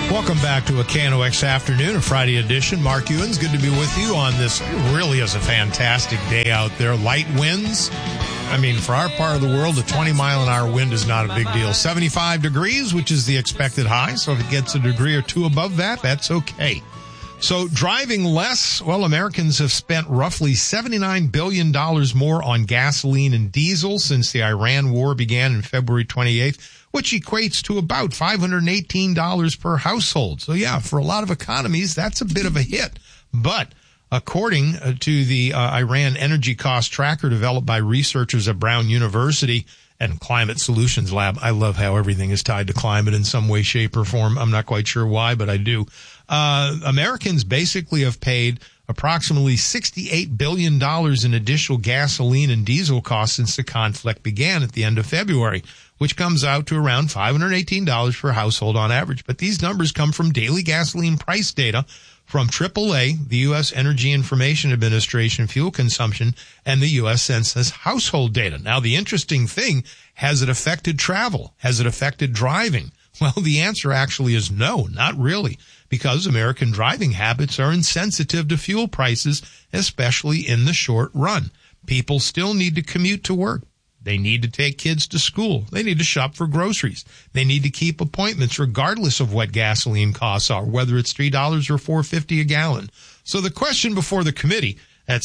Welcome back to a KNOX Afternoon, a Friday edition. Mark Ewens, good to be with you on this. It really is a fantastic day out there. Light winds. I mean, for our part of the world, a 20-mile-an-hour wind is not a big deal. 75 degrees, which is the expected high. So if it gets a degree or two above that, that's okay. So driving less, well, Americans have spent roughly $79 billion more on gasoline and diesel since the Iran war began in February 28th, which equates to about $518 per household. So, yeah, for a lot of economies, that's a bit of a hit. But according to the Iran Energy Cost Tracker developed by researchers at Brown University and Climate Solutions Lab, I love how everything is tied to climate in some way, shape, or form. I'm not quite sure why, but I do. Americans basically have paid approximately $68 billion in additional gasoline and diesel costs since the conflict began at the end of February, which comes out to around $518 per household on average. But these numbers come from daily gasoline price data from AAA, the U.S. Energy Information Administration fuel consumption, and the U.S. Census household data. Now, the interesting thing, has it affected travel? Has it affected driving? Well, the answer actually is no, not really, because American driving habits are insensitive to fuel prices, especially in the short run. People still need to commute to work. They need to take kids to school. They need to shop for groceries. They need to keep appointments regardless of what gasoline costs are, whether it's $3 or $4.50 a gallon. So the question before the committee at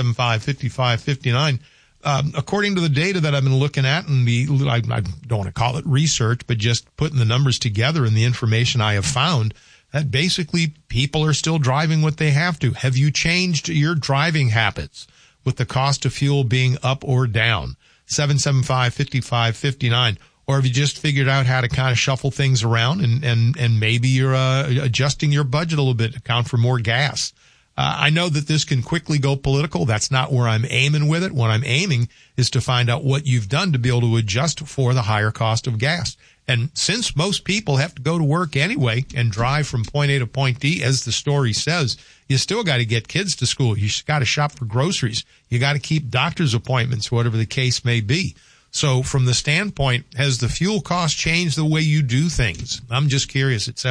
775-5559, according to the data that I've been looking at, and I don't want to call it research, but just putting the numbers together and the information I have found, that basically people are still driving what they have to. Have you changed your driving habits with the cost of fuel being up or down? 775-5559. Or have you just figured out how to kind of shuffle things around and maybe you're adjusting your budget a little bit to account for more gas? I know that this can quickly go political. That's not where I'm aiming with it. What I'm aiming is to find out what you've done to be able to adjust for the higher cost of gas. And since most people have to go to work anyway and drive from point A to point D, as the story says, you still got to get kids to school. You got to shop for groceries. You got to keep doctor's appointments, whatever the case may be. So from the standpoint, has the fuel cost changed the way you do things? I'm just curious at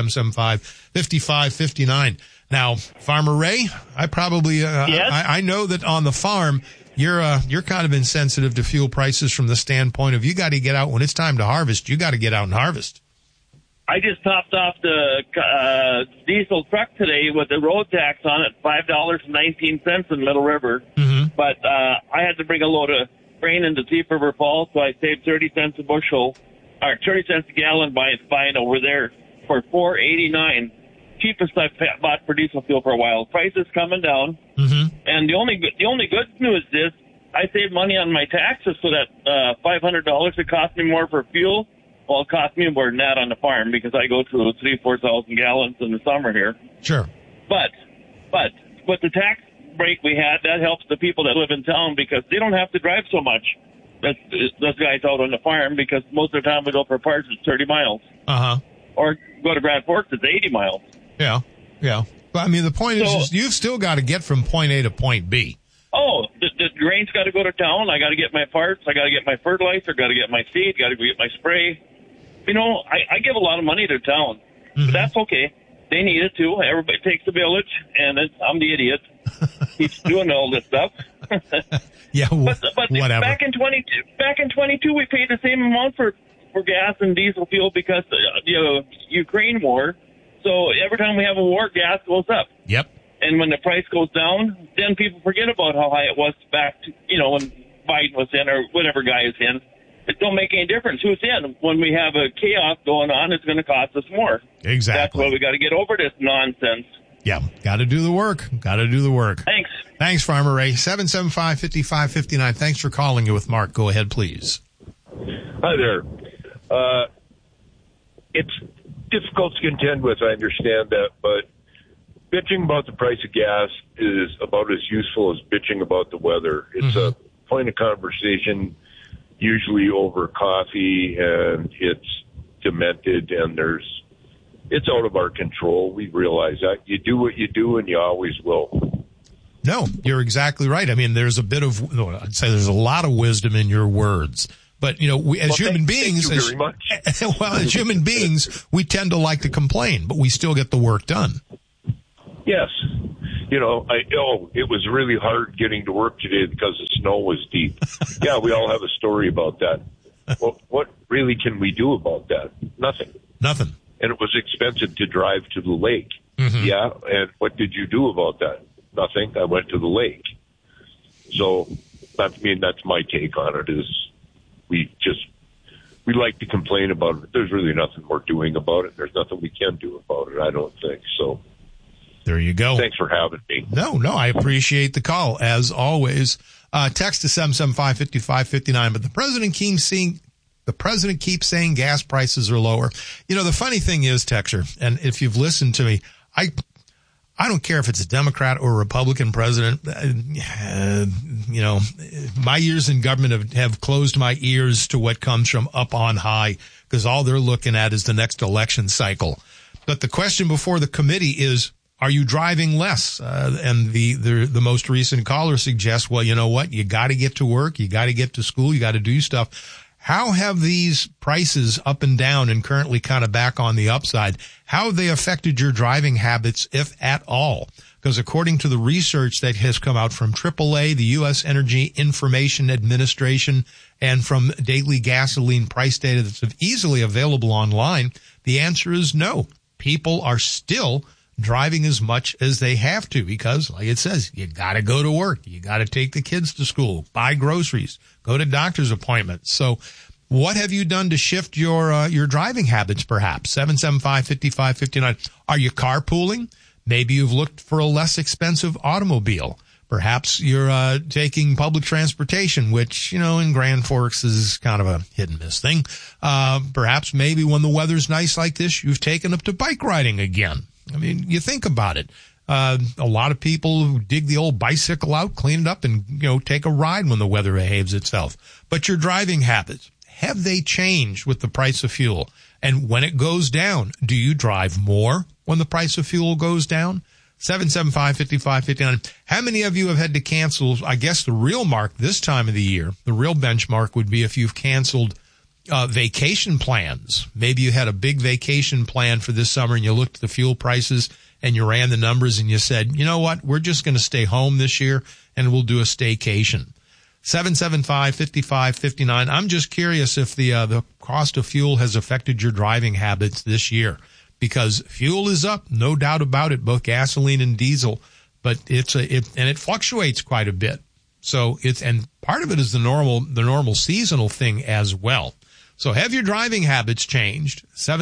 775-5559. Now, Farmer Ray, I probably, yes? I know that on the farm, you're kind of insensitive to fuel prices from the standpoint of you got to get out when it's time to harvest. You got to get out and harvest. I just topped off the diesel truck today with the road tax on it, $5.19 in Middle River. Mm-hmm. But I had to bring a load of grain into Thief River Falls, so I saved 30 cents a bushel, or 30 cents a gallon buying over there for $4.89. Cheapest I've bought for diesel fuel for a while. Prices coming down, mm-hmm. and the only good news is I saved money on my taxes, so that $500 it cost me more for fuel. Well, it cost me more than that on the farm because I go through 3,000-4,000 gallons in the summer here. Sure. But with the tax break we had, that helps the people that live in town because they don't have to drive so much. Those guys out on the farm because most of the time we go for parts, it's 30 miles. Uh-huh. Or go to Grand Forks, it's 80 miles. Yeah. But, I mean, the point is you've still got to get from point A to point B. Oh, the grain's got to go to town. I got to get my parts. I got to get my fertilizer. Got to get my seed. Got to get my spray. You know, I give a lot of money to town. Mm-hmm. But that's okay. They need it, too. Everybody takes a village, and I'm the idiot. Keeps doing all this stuff. Yeah, but whatever. Back in 22, we paid the same amount for gas and diesel fuel because the Ukraine war. So every time we have a war, gas goes up. Yep. And when the price goes down, then people forget about how high it was back to, when Biden was in or whatever guy is in. It don't make any difference who's in. When we have a chaos going on, it's going to cost us more. Exactly. That's why we got to get over this nonsense. Yeah, got to do the work. Thanks. Thanks, Farmer Ray. 775-5559. Thanks for calling you with Mark. Go ahead, please. Hi there. It's difficult to contend with, I understand that, but bitching about the price of gas is about as useful as bitching about the weather. It's a point of conversation, usually over coffee, and it's demented, and it's out of our control. We realize that. You do what you do, and you always will. No, you're exactly right. I mean, I'd say there's a lot of wisdom in your words. But, you know, we, as human beings, thank you very much. Well, as human beings, we tend to like to complain, but we still get the work done. Yes. You know, it was really hard getting to work today because the snow was deep. Yeah, we all have a story about that. Well, what really can we do about that? Nothing. Nothing. And it was expensive to drive to the lake. Mm-hmm. Yeah, and what did you do about that? Nothing. I went to the lake. So, that's my take on it, is we like to complain about it. There's really nothing we're doing about it. There's nothing we can do about it, I don't think. So, there you go. Thanks for having me. No, I appreciate the call, as always. Text to 775-5559, but the president keeps saying gas prices are lower. You know, the funny thing is, Texer, and if you've listened to me, I don't care if it's a Democrat or a Republican president. You know, my years in government have closed my ears to what comes from up on high, because all they're looking at is the next election cycle. But the question before the committee is, are you driving less? And the most recent caller suggests, well, you know what? You got to get to work. You got to get to school. You got to do stuff. How have these prices up and down and currently kind of back on the upside, how have they affected your driving habits, if at all? Because according to the research that has come out from AAA, the U.S. Energy Information Administration, and from daily gasoline price data that's easily available online, the answer is no. People are still driving as much as they have to, because, like it says, you got to go to work. You got to take the kids to school, buy groceries, go to doctor's appointments. So what have you done to shift your driving habits, perhaps? 775-5559. Are you carpooling? Maybe you've looked for a less expensive automobile. Perhaps you're taking public transportation, which, you know, in Grand Forks is kind of a hit and miss thing. Perhaps maybe when the weather's nice like this, you've taken up to bike riding again. I mean, you think about it. A lot of people who dig the old bicycle out, clean it up, and, you know, take a ride when the weather behaves itself. But your driving habits, have they changed with the price of fuel? And when it goes down, do you drive more when the price of fuel goes down? 775-5559. How many of you have had to cancel? I guess the real mark this time of the year, the real benchmark would be if you've canceled vacation plans. Maybe you had a big vacation plan for this summer and you looked at the fuel prices and you ran the numbers and you said, you know what, we're just going to stay home this year and we'll do a staycation. 775-5559. I'm just curious if the cost of fuel has affected your driving habits this year, because fuel is up, no doubt about it, both gasoline and diesel, but it fluctuates quite a bit. So and part of it is the normal seasonal thing as well. So have your driving habits changed?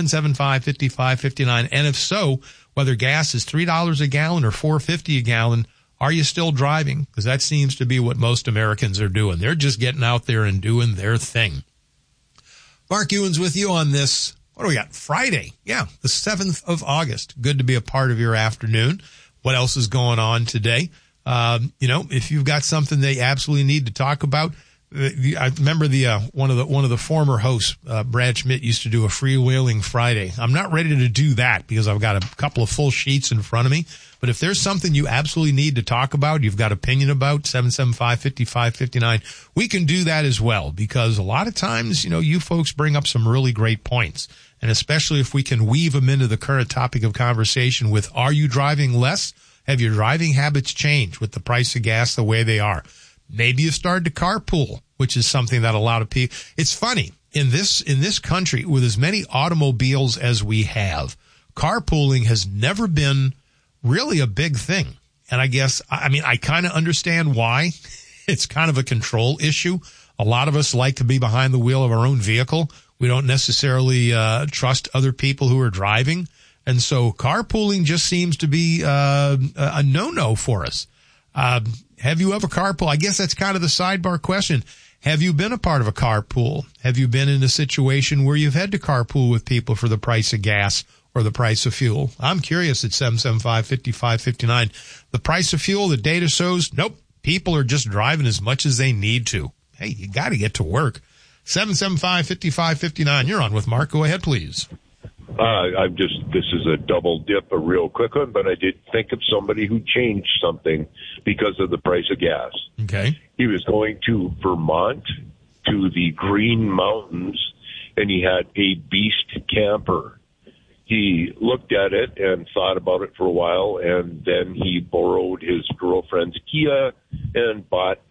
775-5559. And if so, whether gas is $3 a gallon or $4.50 a gallon, are you still driving? Because that seems to be what most Americans are doing. They're just getting out there and doing their thing. Mark Ewens with you on this, what do we got? Friday. Yeah, the 7th of August. Good to be a part of your afternoon. What else is going on today? You know, if you've got something they absolutely need to talk about, I remember one of the former hosts, Brad Schmidt, used to do a freewheeling Friday. I'm not ready to do that because I've got a couple of full sheets in front of me. But if there's something you absolutely need to talk about, you've got opinion about, 775-5559, we can do that as well, because a lot of times, you know, you folks bring up some really great points. And especially if we can weave them into the current topic of conversation with, are you driving less? Have your driving habits changed with the price of gas the way they are? Maybe you started to carpool, which is something that a lot of people, it's funny, in this country with as many automobiles as we have, carpooling has never been really a big thing. And I guess, I mean, I kind of understand why. It's kind of a control issue. A lot of us like to be behind the wheel of our own vehicle. We don't necessarily trust other people who are driving. And so carpooling just seems to be a no-no for us. Have you ever carpool? I guess that's kind of the sidebar question. Have you been a part of a carpool? Have you been in a situation where you've had to carpool with people for the price of gas or the price of fuel? I'm curious at 775-5559. The price of fuel, the data shows, nope, people are just driving as much as they need to. Hey, you got to get to work. 775-5559. You're on with Mark. Go ahead, please. This is a double dip, a real quick one, but I did think of somebody who changed something because of the price of gas. Okay. He was going to Vermont to the Green Mountains, and he had a beast camper. He looked at it and thought about it for a while, and then he borrowed his girlfriend's Kia and bought